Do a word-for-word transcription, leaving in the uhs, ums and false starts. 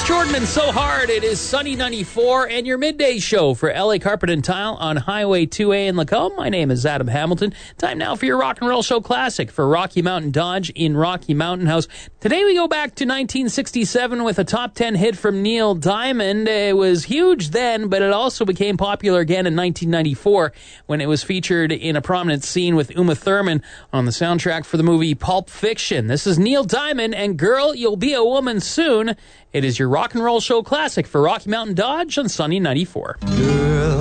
Josh Jordan and So Hard. It is Sunny ninety-four and your midday show for L A Carpet and Tile on Highway two A in Lacombe. My name is Adam Hamilton. Time now for your rock and roll show classic for Rocky Mountain Dodge in Rocky Mountain House. Today we go back to nineteen sixty-seven with a top ten hit from Neil Diamond. It was huge then, but it also became popular again in nineteen ninety-four when it was featured in a prominent scene with Uma Thurman on the soundtrack for the movie Pulp Fiction. This is Neil Diamond and Girl, You'll Be a Woman Soon. It is your rock and roll show classic for Rocky Mountain Dodge on Sunny ninety-four. Girl,